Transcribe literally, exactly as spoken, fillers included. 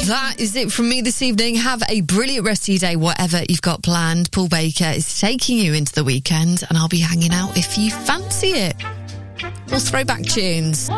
That is it from me this evening. Have a brilliant rest of your day, whatever you've got planned. Paul Baker is taking you into the weekend, and I'll be hanging out if you fancy it. Or throwback tunes.